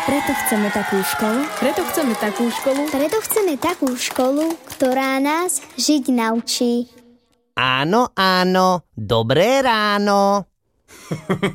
Preto chceme takú školu. Preto chceme takú školu. Preto chceme takú školu, ktorá nás žiť naučí. Áno, áno, dobré ráno.